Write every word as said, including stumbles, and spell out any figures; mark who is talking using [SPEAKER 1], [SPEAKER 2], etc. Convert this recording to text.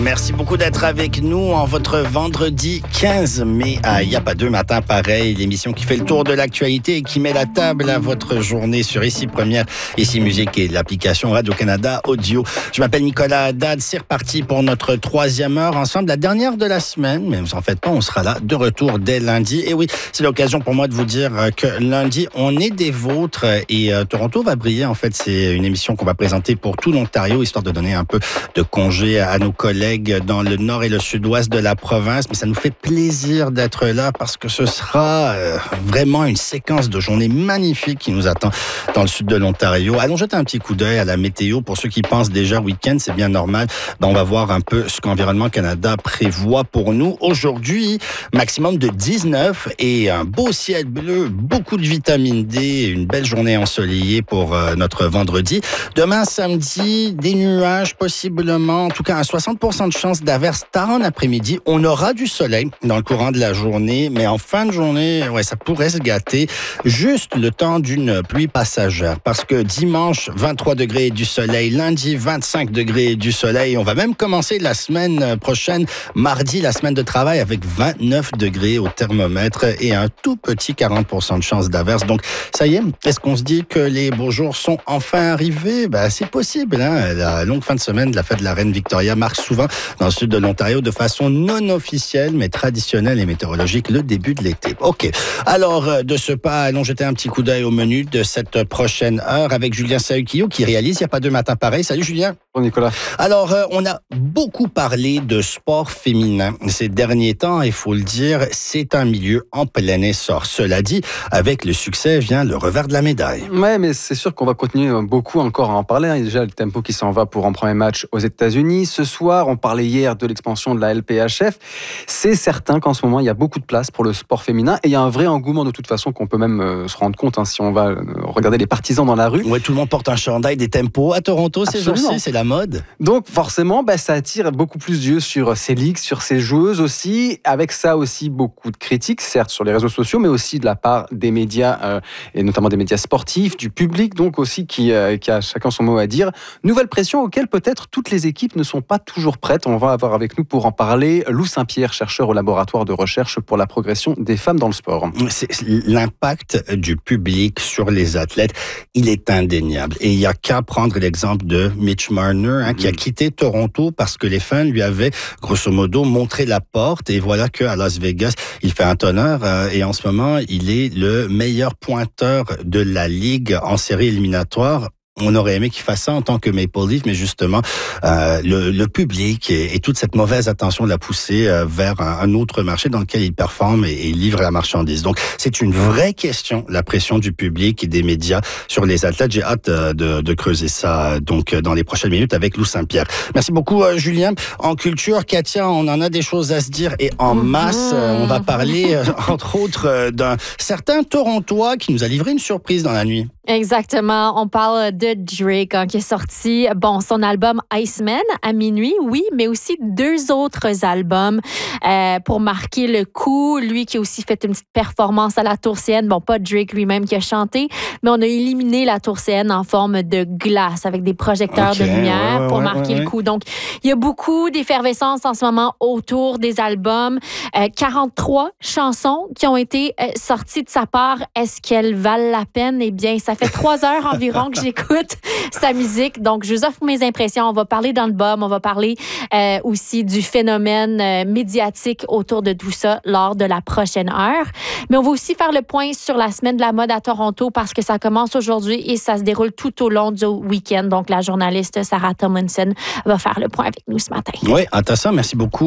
[SPEAKER 1] Merci beaucoup d'être avec nous en votre vendredi quinze mai. Il n'y a pas deux matins pareils. L'émission qui fait le tour de l'actualité et qui met la table à votre journée sur Ici Première, Ici Musique et l'application Radio-Canada Audio. Je m'appelle Nicolas Haddad. C'est reparti pour notre troisième heure ensemble, la dernière de la semaine. Mais vous en faites pas, on sera là de retour dès lundi. Et oui, c'est l'occasion pour moi de vous dire que lundi, on est des vôtres et euh, Toronto va briller. En fait, c'est une émission qu'on va présenter pour tout l'Ontario, histoire de donner un peu de congé à nos collègues dans le nord et le sud-ouest de la province. Mais ça nous fait plaisir d'être là parce que ce sera euh, vraiment une séquence de journées magnifiques qui nous attend dans le sud de l'Ontario. Allons jeter un petit coup d'œil à la météo. Pour ceux qui pensent déjà week-end, c'est bien normal. Ben, on va voir un peu ce qu'Environnement Canada prévoit pour nous. Aujourd'hui, maximum de dix-neuf et un beau ciel bleu, beaucoup de vitamine D, une belle journée ensoleillée pour euh, notre vendredi. Demain, samedi, des nuages possiblement, en tout cas un soixante pour cent de chance d'averse tard en après-midi. On aura du soleil dans le courant de la journée, mais en fin de journée, ouais, ça pourrait se gâter. Juste le temps d'une pluie passagère, parce que dimanche, vingt-trois degrés et du soleil, lundi, vingt-cinq degrés et du soleil. On va même commencer la semaine prochaine, mardi, la semaine de travail, avec vingt-neuf degrés au thermomètre et un tout petit quarante pour cent de chance d'averse. Donc, ça y est, est-ce qu'on se dit que les beaux jours sont enfin arrivés? Ben, c'est possible, hein? La longue fin de semaine de la fête de la Reine Victoria marque souvent dans le sud de l'Ontario de façon non officielle, mais traditionnelle et météorologique, le début de l'été. OK. Alors, de ce pas, allons jeter un petit coup d'œil au menu de cette prochaine heure avec Julien Sahuquillot qui réalise Il n'y a pas deux matins pareils. Salut Julien.
[SPEAKER 2] Bonjour Nicolas.
[SPEAKER 1] Alors, euh, on a beaucoup parlé de sport féminin ces derniers temps. Il faut le dire, c'est un milieu en plein essor. Cela dit, avec le succès vient le revers de la médaille.
[SPEAKER 2] Ouais, mais c'est sûr qu'on va continuer beaucoup encore à en parler. Il y a déjà le tempo qui s'en va pour un premier match aux États-Unis. Ce soir, on parlait hier de l'expansion de la L P H F. C'est certain qu'en ce moment, il y a beaucoup de place pour le sport féminin et il y a un vrai engouement de toute façon qu'on peut même euh, se rendre compte hein, si on va euh, regarder les partisans dans la rue.
[SPEAKER 1] Ouais, tout le monde porte un chandail des tempos à Toronto ces jours-ci, c'est la mode.
[SPEAKER 2] Donc forcément, bah, ça attire beaucoup plus d'yeux sur ces ligues, sur ces joueuses aussi. Avec ça aussi, beaucoup de critiques, certes sur les réseaux sociaux, mais aussi de la part des médias, euh, et notamment des médias sportifs, du public donc aussi qui, euh, qui a chacun son mot à dire. Nouvelle pression auquel peut-être toutes les équipes ne sont pas toujours prêtes. On va avoir avec nous pour en parler Lou Saint-Pierre, chercheur au laboratoire de recherche pour la progression des femmes dans le sport.
[SPEAKER 1] C'est, l'impact du public sur les athlètes, il est indéniable. Et il n'y a qu'à prendre l'exemple de Mitch Marner, hein, qui a quitté Toronto parce que les fans lui avaient, grosso modo, montré la porte. Et voilà qu'à Las Vegas, il fait un tonnerre. Euh, et en ce moment, il est le meilleur pointeur de la Ligue en série éliminatoire. On aurait aimé qu'il fasse ça en tant que Maple Leaf, mais justement, euh, le, le public et, et toute cette mauvaise attention l'a poussé euh, vers un, un autre marché dans lequel il performe et, et livre la marchandise. Donc, c'est une vraie question, la pression du public et des médias sur les athlètes. J'ai hâte euh, de, de creuser ça donc dans les prochaines minutes avec Lou Saint-Pierre. Merci beaucoup, euh, Julien. En culture, Katia, on en a des choses à se dire et en masse. Euh, on va parler, euh, entre autres, euh, d'un certain Torontois qui nous a livré une surprise dans la nuit.
[SPEAKER 3] Exactement. On parle de Drake hein, qui est sorti bon, son album Iceman à minuit, oui, mais aussi deux autres albums euh, pour marquer le coup. Lui qui a aussi fait une petite performance à la Tour C N. Bon, pas Drake lui-même qui a chanté, mais on a éliminé la Tour C N en forme de glace avec des projecteurs okay, de lumière ouais, pour ouais, marquer ouais, le coup. Ouais. Donc, il y a beaucoup d'effervescence en ce moment autour des albums. Euh, quarante-trois chansons qui ont été euh, sorties de sa part. Est-ce qu'elles valent la peine? Eh bien, ça Ça fait trois heures environ que j'écoute sa musique. Donc, je vous offre mes impressions. On va parler d'album, on va parler euh, aussi du phénomène euh, médiatique autour de tout ça lors de la prochaine heure. Mais on va aussi faire le point sur la semaine de la mode à Toronto parce que ça commence aujourd'hui et ça se déroule tout au long du week-end. Donc, la journaliste Sarah Tomlinson va faire le point avec nous ce matin.
[SPEAKER 1] Oui, intéressant. Merci beaucoup.